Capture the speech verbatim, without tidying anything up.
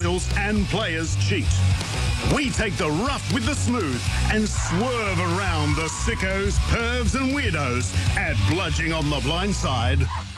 officials and players cheat. We take the rough with the smooth and swerve around the sickos, pervs and weirdos at Bludging on the Blind Side.